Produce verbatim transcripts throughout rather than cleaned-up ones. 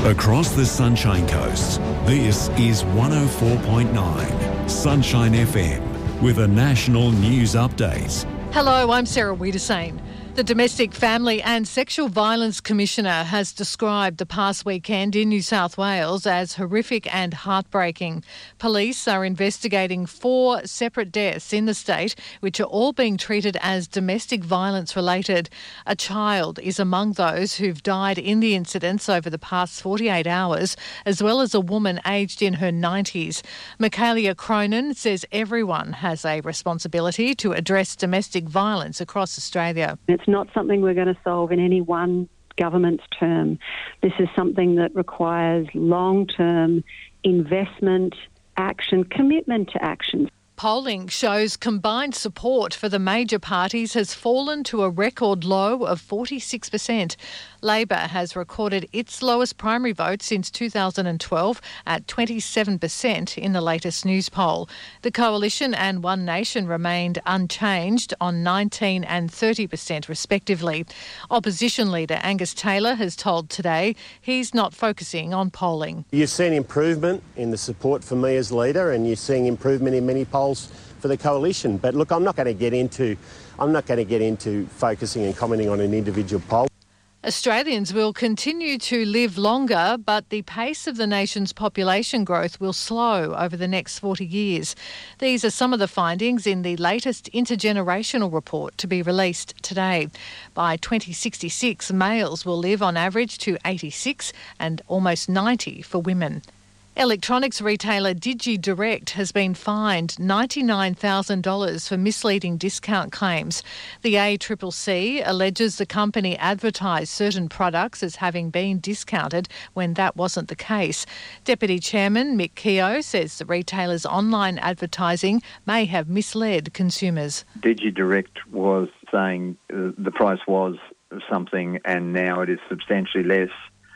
Across the Sunshine Coast, this is one oh four point nine Sunshine F M with a national news update. Hello, I'm Sarah Wiedersane. The Domestic, Family and Sexual Violence Commissioner has described the past weekend in New South Wales as horrific and heartbreaking. Police are investigating four separate deaths in the state, which are all being treated as domestic violence related. A child is among those who've died in the incidents over the past forty-eight hours, as well as a woman aged in her nineties. Michaelia Cronin says everyone has a responsibility to address domestic violence across Australia. It's not something we're going to solve in any one government's term. This is something that requires long-term investment, action, commitment to action. Polling shows combined support for the major parties has fallen to a record low of forty-six percent. Labor has recorded its lowest primary vote since two thousand twelve at twenty-seven percent in the latest news poll. The Coalition and One Nation remained unchanged on nineteen and thirty percent respectively. Opposition leader Angus Taylor has told Today he's not focusing on polling. You've seen improvement in the support for me as leader, and you're seeing improvement in many polls for the coalition. But look, I'm not going to get into I'm not going to get into focusing and commenting on an individual poll. Australians will continue to live longer, but the pace of the nation's population growth will slow over the next forty years. These are some of the findings in the latest intergenerational report to be released today. By twenty sixty-six, males will live on average to eighty-six and almost ninety for women. Electronics retailer DigiDirect has been fined ninety-nine thousand dollars for misleading discount claims. The A C C C alleges the company advertised certain products as having been discounted when that wasn't the case. Deputy Chairman Mick Keogh says the retailer's online advertising may have misled consumers. DigiDirect was saying uh, the price was something and now it is substantially less.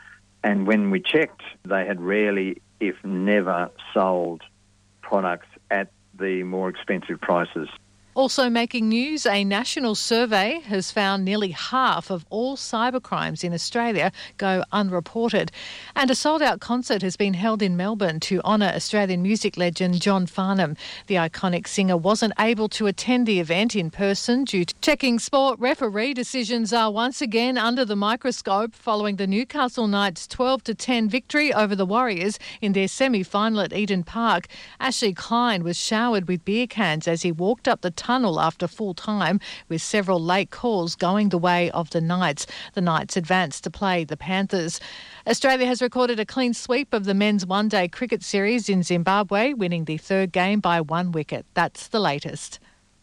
And when we checked, they had rarely, if never, sold products at the more expensive prices. Also making news, a national survey has found nearly half of all cybercrimes in Australia go unreported. And a sold-out concert has been held in Melbourne to honour Australian music legend John Farnham. The iconic singer wasn't able to attend the event in person due to checking sport. Referee decisions are once again under the microscope following the Newcastle Knights' twelve to ten victory over the Warriors in their semi-final at Eden Park. Ashley Klein was showered with beer cans as he walked up the tunnel after full time, with several late calls going the way of the Knights. The Knights advanced to play the Panthers. Australia has recorded a clean sweep of the men's one-day cricket series in Zimbabwe, winning the third game by one wicket. That's the latest.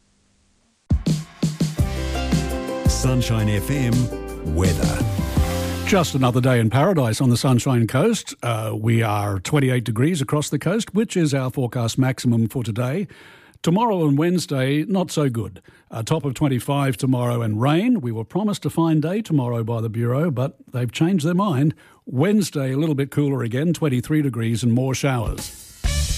Sunshine F M weather. Just another day in paradise on the Sunshine Coast. Uh, we are twenty-eight degrees across the coast, which is our forecast maximum for today. Tomorrow and Wednesday, not so good. A top of twenty-five tomorrow and rain. We were promised a fine day tomorrow by the Bureau, but they've changed their mind. Wednesday, a little bit cooler again, twenty-three degrees and more showers.